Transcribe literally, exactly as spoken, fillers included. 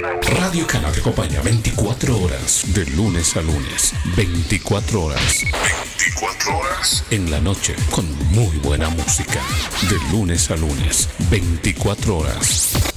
Radio Cana te acompaña veinticuatro horas, de lunes a lunes. veinticuatro horas. veinticuatro horas. En la noche, con muy buena música. De lunes a lunes. veinticuatro horas.